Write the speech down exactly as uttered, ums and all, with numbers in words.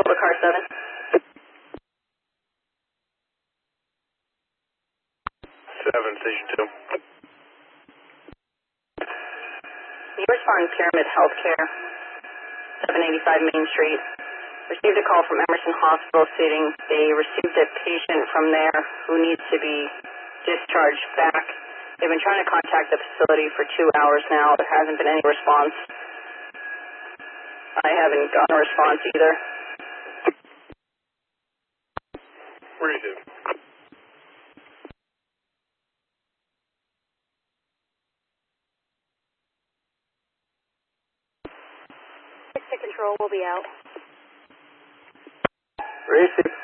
Control to car seven. seven, station two. You respond Pyramid Healthcare, seven eighty-five Main Street. Received a call from Emerson Hospital stating they received a patient from there who needs to be discharged back. They've been trying to contact the facility for two hours now. There hasn't been any response. I haven't gotten a response either. Where is it? Six to control will be out. Where is it?